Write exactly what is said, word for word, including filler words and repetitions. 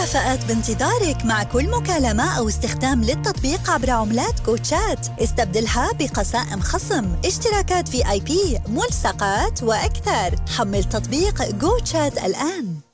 مكافآت بانتظارك مع كل مكالمة أو استخدام للتطبيق عبر عملات كوتشات. استبدلها بقسائم خصم، اشتراكات في آي بي، ملصقات وأكثر. حمل تطبيق كوتشات الآن.